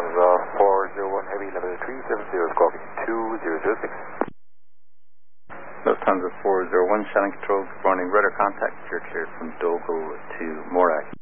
Lufthansa 401 Heavy, Limited 370, Scorpion 2006. Lufthansa 401, Shannon Control, good morning. Rudder contact, you're cleared from Dogo to Morag.